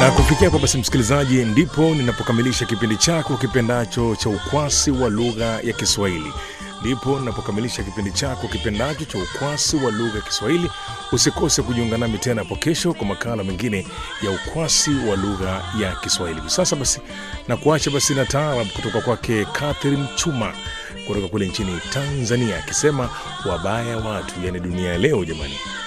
Na kufikia kwa basi msikilizaji, ndipo ninapokamilisha kipindi chako kipendacho cha ukwasi wa lugha ya Kiswahili. Ndipo ninapokamilisha kipindi chako kipendacho cha ukwasi wa lugha ya Kiswahili. Usikose kujiunga nami tena hapo kesho kwa makala mengine ya ukwasi wa lugha ya Kiswahili. Sasa basi na kuacha basi na taarab kutoka kwake Catherine Chuma kutoka kule nchini Tanzania akisema wabaya watu, yani dunia leo jamani.